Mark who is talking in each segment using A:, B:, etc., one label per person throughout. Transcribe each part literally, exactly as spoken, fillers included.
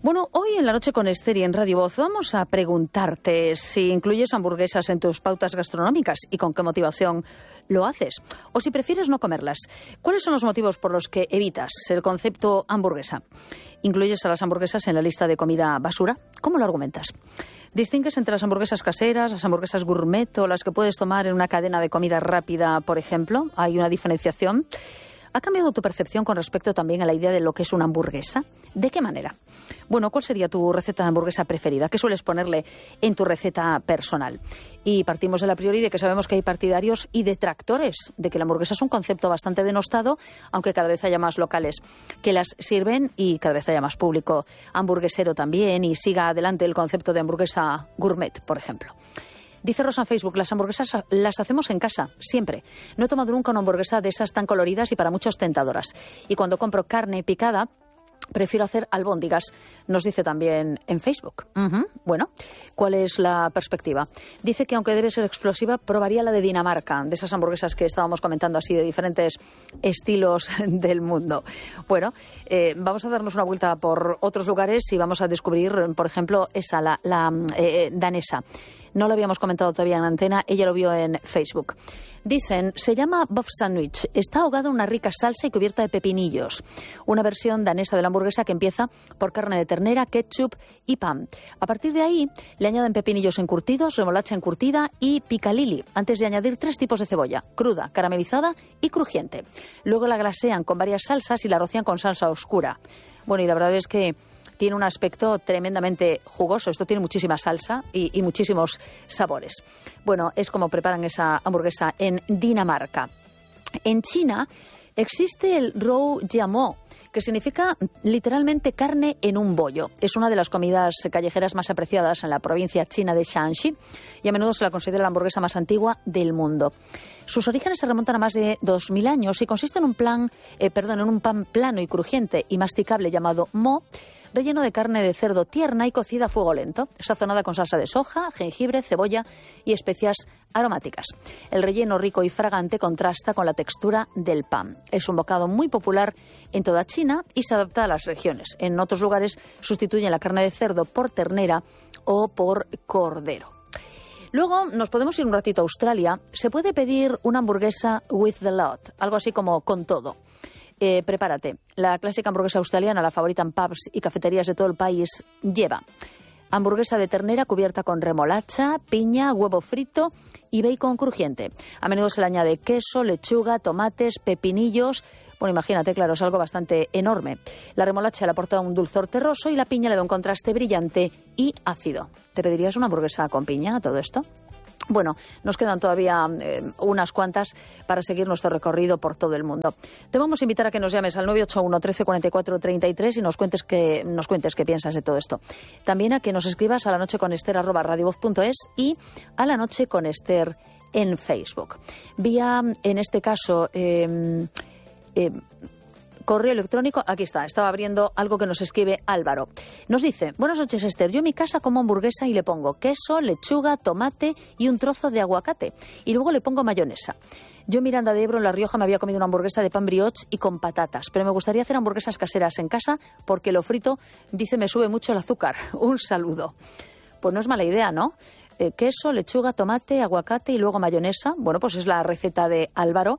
A: Bueno, hoy en La Noche con Esther y en Radio Voz vamos a preguntarte si incluyes hamburguesas en tus pautas gastronómicas y con qué motivación lo haces. O si prefieres no comerlas. ¿Cuáles son los motivos por los que evitas el concepto hamburguesa? ¿Incluyes a las hamburguesas en la lista de comida basura? ¿Cómo lo argumentas? ¿Distingues entre las hamburguesas caseras, las hamburguesas gourmet o las que puedes tomar en una cadena de comida rápida, por ejemplo? ¿Hay una diferenciación? ¿Ha cambiado tu percepción con respecto también a la idea de lo que es una hamburguesa? ¿De qué manera? Bueno, ¿cuál sería tu receta de hamburguesa preferida? ¿Qué sueles ponerle en tu receta personal? Y partimos de la priori de que sabemos que hay partidarios y detractores de que la hamburguesa es un concepto bastante denostado, aunque cada vez haya más locales que las sirven y cada vez haya más público hamburguesero también y siga adelante el concepto de hamburguesa gourmet, por ejemplo. Dice Rosa en Facebook, las hamburguesas las hacemos en casa, siempre. No he tomado nunca una hamburguesa de esas tan coloridas y para muchos tentadoras. Y cuando compro carne picada, prefiero hacer albóndigas, nos dice también en Facebook. Uh-huh. Bueno, ¿cuál es la perspectiva? Dice que aunque debe ser explosiva, probaría la de Dinamarca, de esas hamburguesas que estábamos comentando así, de diferentes estilos del mundo. Bueno, eh, vamos a darnos una vuelta por otros lugares y vamos a descubrir, por ejemplo, esa, la, la eh, danesa. No lo habíamos comentado todavía en antena, ella lo vio en Facebook. Dicen, se llama Buff Sandwich, está ahogado en una rica salsa y cubierta de pepinillos. Una versión danesa de la hamburguesa que empieza por carne de ternera, ketchup y pan. A partir de ahí le añaden pepinillos encurtidos, remolacha encurtida y picalili, antes de añadir tres tipos de cebolla, cruda, caramelizada y crujiente. Luego la glasean con varias salsas y la rocian con salsa oscura. Bueno, y la verdad es que tiene un aspecto tremendamente jugoso. Esto tiene muchísima salsa y, y muchísimos sabores. Bueno, es como preparan esa hamburguesa en Dinamarca. En China existe el rou jiamo, que significa literalmente carne en un bollo. Es una de las comidas callejeras más apreciadas en la provincia china de Shanxi y a menudo se la considera la hamburguesa más antigua del mundo. Sus orígenes se remontan a más de dos mil años y consiste en un, plan, eh, perdón, en un pan plano y crujiente y masticable llamado mo, relleno de carne de cerdo tierna y cocida a fuego lento, sazonada con salsa de soja, jengibre, cebolla y especias aromáticas. El relleno rico y fragante contrasta con la textura del pan. Es un bocado muy popular en toda China y se adapta a las regiones. En otros lugares sustituyen la carne de cerdo por ternera o por cordero. Luego nos podemos ir un ratito a Australia. Se puede pedir una hamburguesa with the lot, algo así como con todo. Eh, prepárate. La clásica hamburguesa australiana, la favorita en pubs y cafeterías de todo el país, lleva hamburguesa de ternera cubierta con remolacha, piña, huevo frito y bacon crujiente. A menudo se le añade queso, lechuga, tomates, pepinillos. Bueno, imagínate, claro, es algo bastante enorme. La remolacha le aporta un dulzor terroso y la piña le da un contraste brillante y ácido. ¿Te pedirías una hamburguesa con piña a todo esto? Bueno, nos quedan todavía eh, unas cuantas para seguir nuestro recorrido por todo el mundo. Te vamos a invitar a que nos llames al nueve ocho uno, trece, cuarenta y cuatro, treinta y tres y nos cuentes qué, nos cuentes qué piensas de todo esto. También a que nos escribas a la noche con Esther arroba radiovoz punto es y a la noche con Esther en Facebook. Vía, en este caso, eh, eh, correo electrónico, aquí está, estaba abriendo algo que nos escribe Álvaro. Nos dice, buenas noches Esther, yo en mi casa como hamburguesa y le pongo queso, lechuga, tomate y un trozo de aguacate y luego le pongo mayonesa. Yo en Miranda de Ebro, en La Rioja, me había comido una hamburguesa de pan brioche y con patatas, pero me gustaría hacer hamburguesas caseras en casa porque lo frito, dice, me sube mucho el azúcar. Un saludo. Pues no es mala idea, ¿no? Eh, queso, lechuga, tomate, aguacate y luego mayonesa. Bueno, pues es la receta de Álvaro,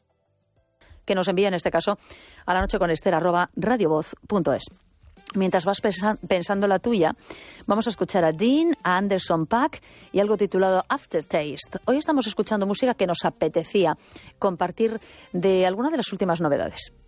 A: que nos envía en este caso a la noche con Esther arroba radiovoz punto es. Mientras vas pensa- pensando la tuya, vamos a escuchar a Dean, a Anderson .Paak y algo titulado Aftertaste. Hoy estamos escuchando música que nos apetecía compartir de alguna de las últimas novedades.